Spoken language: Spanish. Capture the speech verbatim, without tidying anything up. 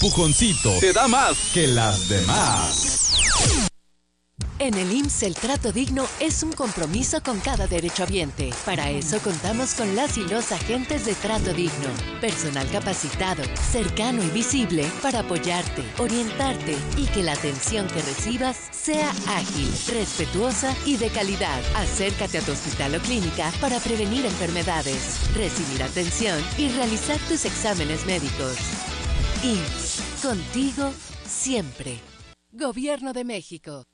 Pujoncito te da más que las demás. En el I M S S el trato digno es un compromiso con cada derechohabiente. Para eso contamos con las y los agentes de trato digno. Personal capacitado, cercano y visible para apoyarte, orientarte y que la atención que recibas sea ágil, respetuosa y de calidad. Acércate a tu hospital o clínica para prevenir enfermedades, recibir atención y realizar tus exámenes médicos. I M S S, contigo siempre. Gobierno de México.